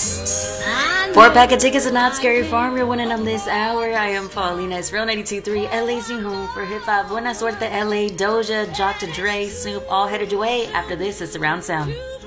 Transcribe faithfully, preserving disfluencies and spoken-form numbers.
Four pack of tickets to Not Scary Farm. You're winning them this hour. I am Paulina. It's Real ninety-two point three, L A's new home for hip hop. Buena suerte, L A. Doja, Doctor Dre, Snoop, all headed your way. After this, it's Surround Sound.